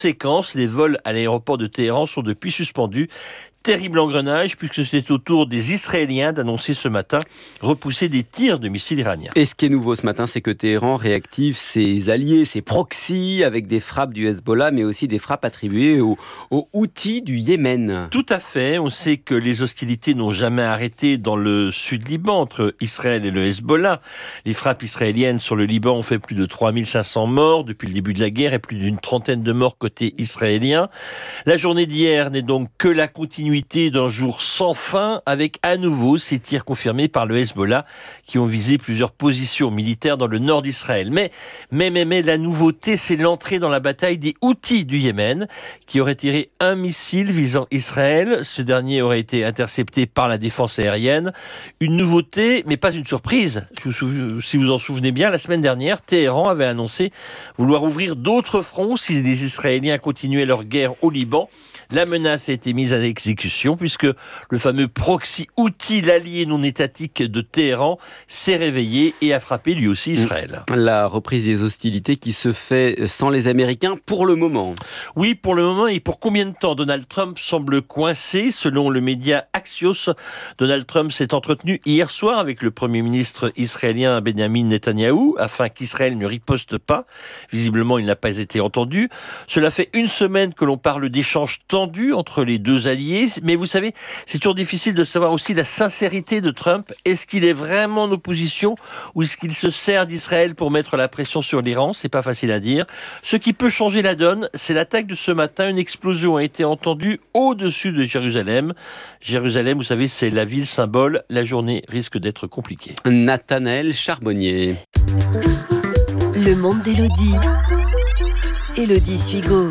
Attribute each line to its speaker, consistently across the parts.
Speaker 1: Séquence, les vols à l'aéroport de Téhéran sont depuis suspendus. Terrible engrenage puisque c'est au tour des Israéliens d'annoncer ce matin repousser des tirs de missiles iraniens.
Speaker 2: Et ce qui est nouveau ce matin, c'est que Téhéran réactive ses alliés, ses proxys, avec des frappes du Hezbollah, mais aussi des frappes attribuées aux Houthis du Yémen.
Speaker 1: Tout à fait. On sait que les hostilités n'ont jamais arrêté dans le sud Liban entre Israël et le Hezbollah. Les frappes israéliennes sur le Liban ont fait plus de 3500 morts depuis le début de la guerre et plus d'une trentaine de morts côté israélien. La journée d'hier n'est donc que la continuité d'un jour sans fin avec à nouveau ces tirs confirmés par le Hezbollah qui ont visé plusieurs positions militaires dans le nord d'Israël. Mais la nouveauté, c'est l'entrée dans la bataille des Houthis du Yémen qui auraient tiré un missile visant Israël. Ce dernier aurait été intercepté par la défense aérienne. Une nouveauté, mais pas une surprise. Si vous en souvenez bien, la semaine dernière, Téhéran avait annoncé vouloir ouvrir d'autres fronts si les Israéliens continuaient leur guerre au Liban. La menace a été mise à exécution puisque le fameux proxy Houthi, l'allié non étatique de Téhéran, s'est réveillé et a frappé lui aussi Israël.
Speaker 2: La reprise des hostilités qui se fait sans les Américains pour le moment.
Speaker 1: Oui, pour le moment. Et pour combien de temps? Donald Trump semble coincé. Selon le média Axios, Donald Trump s'est entretenu hier soir avec le Premier ministre israélien Benjamin Netanyahou afin qu'Israël ne riposte pas. Visiblement, il n'a pas été entendu. Cela fait une semaine que l'on parle d'échanges tendus entre les deux alliés. Mais vous savez, c'est toujours difficile de savoir aussi la sincérité de Trump. Est-ce qu'il est vraiment en opposition ou est-ce qu'il se sert d'Israël pour mettre la pression sur l'Iran? C'est pas facile à dire. Ce qui peut changer la donne, c'est l'attaque de ce matin. Une explosion a été entendue au-dessus de Jérusalem. Jérusalem, vous savez, c'est la ville symbole. La journée risque d'être compliquée.
Speaker 2: Nathanaël Charbonnier.
Speaker 3: Le monde d'Élodie. Élodie Suigo.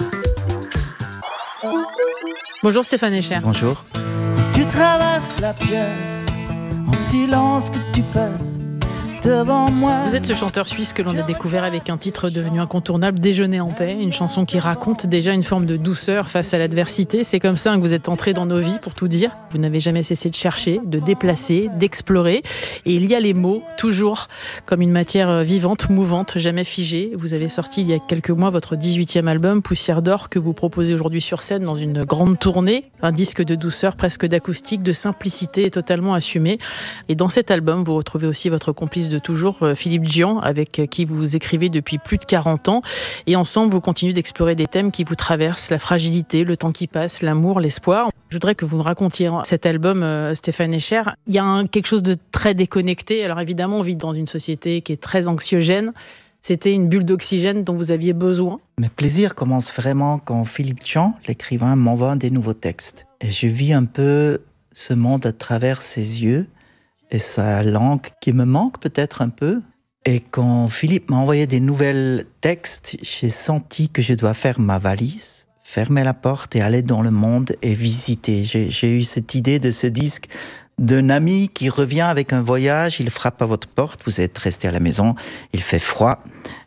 Speaker 4: Bonjour Stéphane Echer.
Speaker 5: Bonjour. Tu traverses la pièce, en silence que tu passes devant moi.
Speaker 4: Vous êtes ce chanteur suisse que l'on a découvert avec un titre devenu incontournable, Déjeuner en paix, une chanson qui raconte déjà une forme de douceur face à l'adversité. C'est comme ça que vous êtes entré dans nos vies, pour tout dire. Vous n'avez jamais cessé de chercher, de déplacer, d'explorer. Et il y a les mots, toujours, comme une matière vivante, mouvante, jamais figée. Vous avez sorti il y a quelques mois votre 18e album, Poussière d'or, que vous proposez aujourd'hui sur scène dans une grande tournée. Un disque de douceur, presque d'acoustique, de simplicité totalement assumé. Et dans cet album, vous retrouvez aussi votre complice de toujours, Philippe Djian, avec qui vous écrivez depuis plus de 40 ans. Et ensemble, vous continuez d'explorer des thèmes qui vous traversent, la fragilité, le temps qui passe, l'amour, l'espoir. Je voudrais que vous nous racontiez cet album, Stéphane Echer. Il y a quelque chose de très déconnecté. Alors évidemment, on vit dans une société qui est très anxiogène. C'était une bulle d'oxygène dont vous aviez besoin.
Speaker 5: Mes plaisirs commencent vraiment quand Philippe Djian, l'écrivain, m'envoie des nouveaux textes. Et je vis un peu ce monde à travers ses yeux et sa langue qui me manque peut-être un peu. Et quand Philippe m'a envoyé des nouveaux textes, j'ai senti que je dois faire ma valise, fermer la porte et aller dans le monde et visiter. J'ai eu cette idée de ce disque d'un ami qui revient avec un voyage, il frappe à votre porte, vous êtes resté à la maison, il fait froid.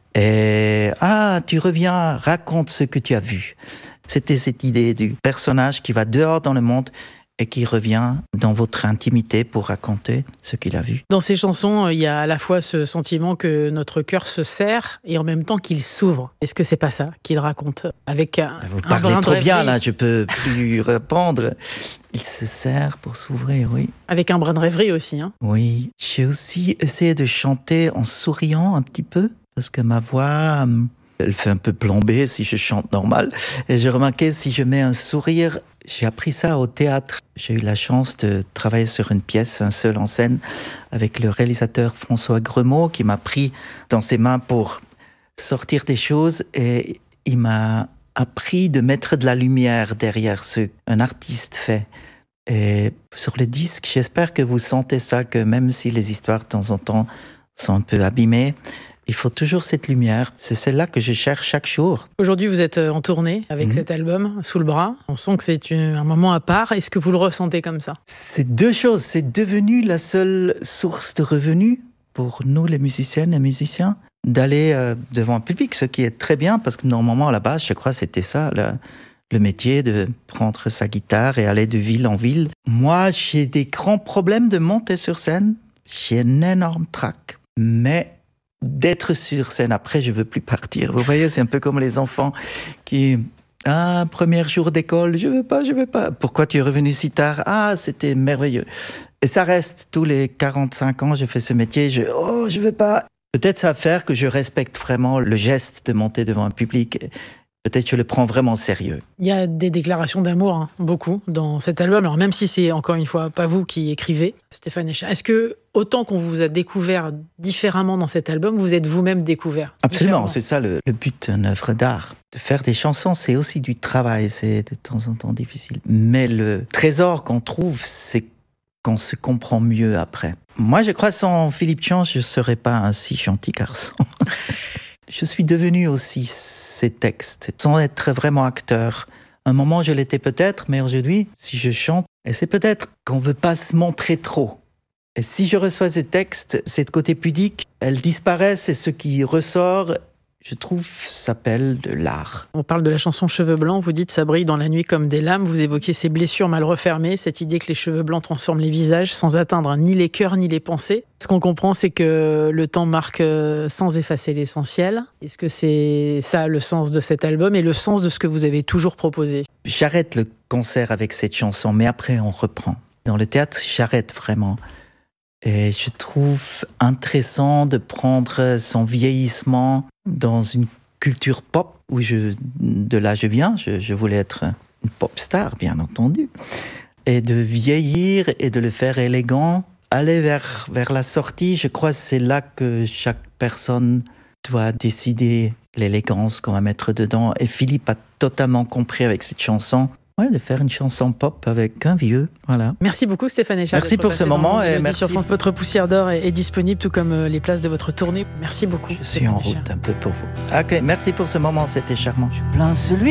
Speaker 5: Et « Ah, tu reviens, raconte ce que tu as vu ». C'était cette idée du personnage qui va dehors dans le monde et qui revient dans votre intimité pour raconter ce qu'il a vu.
Speaker 4: Dans ces chansons, il y a à la fois ce sentiment que notre cœur se serre et en même temps qu'il s'ouvre. Est-ce que c'est pas ça qu'il raconte avec
Speaker 5: Vous parlez trop bien, là, je peux plus répondre. Il se serre pour s'ouvrir, oui.
Speaker 4: Avec un brin de rêverie aussi, hein.
Speaker 5: Oui, j'ai aussi essayé de chanter en souriant un petit peu, parce que ma voix, elle fait un peu plomber si je chante normal. Et j'ai remarqué, si je mets un sourire, j'ai appris ça au théâtre. J'ai eu la chance de travailler sur une pièce, un seul en scène, avec le réalisateur François Gremaud, qui m'a pris dans ses mains pour sortir des choses. Et il m'a appris de mettre de la lumière derrière ce qu'un artiste fait. Et sur le disque, j'espère que vous sentez ça, que même si les histoires de temps en temps sont un peu abîmées, il faut toujours cette lumière. C'est celle-là que je cherche chaque jour.
Speaker 4: Aujourd'hui, vous êtes en tournée avec cet album sous le bras. On sent que c'est un moment à part. Est-ce que vous le ressentez comme ça?
Speaker 5: C'est deux choses. C'est devenu la seule source de revenus pour nous, les musiciennes et musiciens, d'aller devant un public, ce qui est très bien, parce que normalement, à la base, je crois que c'était ça, le métier de prendre sa guitare et aller de ville en ville. Moi, j'ai des grands problèmes de monter sur scène. J'ai un énorme trac. Mais d'être sur scène, après, je veux plus partir. Vous voyez, c'est un peu comme les enfants qui Ah, premier jour d'école, je veux pas. Pourquoi tu es revenu si tard? Ah, c'était merveilleux. Et ça reste, tous les 45 ans, je fais ce métier, je veux pas. Peut-être ça va faire que je respecte vraiment le geste de monter devant un public. Peut-être que je le prends vraiment sérieux.
Speaker 4: Il y a des déclarations d'amour, beaucoup, dans cet album. Alors même si c'est, encore une fois, pas vous qui écrivez, Stéphane Echa, est-ce que, autant qu'on vous a découvert différemment dans cet album, vous êtes vous-même découvert?
Speaker 5: Absolument, c'est ça le but d'une œuvre d'art. De faire des chansons, c'est aussi du travail, c'est de temps en temps difficile. Mais le trésor qu'on trouve, c'est qu'on se comprend mieux après. Moi, je crois que sans Philippe Tian, je ne serais pas un si gentil garçon. Je suis devenu aussi ces textes, sans être vraiment acteur. Un moment, je l'étais peut-être, mais aujourd'hui, si je chante, et c'est peut-être qu'on ne veut pas se montrer trop. Et si je reçois ce texte, cette côté pudique, elle disparaît, et ce qui ressort, je trouve, s'appelle de l'art.
Speaker 4: On parle de la chanson Cheveux blancs, vous dites ça brille dans la nuit comme des lames, vous évoquez ces blessures mal refermées, cette idée que les cheveux blancs transforment les visages sans atteindre ni les cœurs ni les pensées. Ce qu'on comprend, c'est que le temps marque sans effacer l'essentiel. Est-ce que c'est ça le sens de cet album et le sens de ce que vous avez toujours proposé?
Speaker 5: J'arrête le concert avec cette chanson, mais après on reprend. Dans le théâtre, j'arrête vraiment. Et je trouve intéressant de prendre son vieillissement dans une culture pop, où de là je viens, je voulais être une pop star, bien entendu, et de vieillir et de le faire élégant, aller vers la sortie. Je crois que c'est là que chaque personne doit décider l'élégance qu'on va mettre dedans. Et Philippe a totalement compris avec cette chanson. Ouais, de faire une chanson pop avec un vieux, voilà.
Speaker 4: Merci beaucoup Stéphane Echa.
Speaker 5: Merci pour ce moment et merci.
Speaker 4: Sur France, votre Poussière d'or est disponible, tout comme les places de votre tournée. Merci beaucoup.
Speaker 5: Je suis en route un peu pour vous. Ok, merci pour ce moment, c'était charmant. Je plains celui